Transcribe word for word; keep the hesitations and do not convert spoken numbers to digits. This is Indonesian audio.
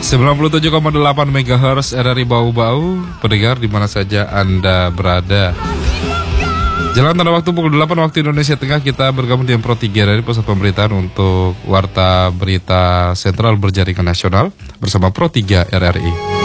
sembilan puluh tujuh koma delapan megahertz R R I Bau-Bau, pendengar di mana saja Anda berada. Jalan tanda waktu pukul delapan waktu Indonesia Tengah, kita bergabung dengan Pro tiga dari Pusat Pemberitaan untuk Warta Berita Sentral Berjaringan Nasional bersama Pro tiga R R I.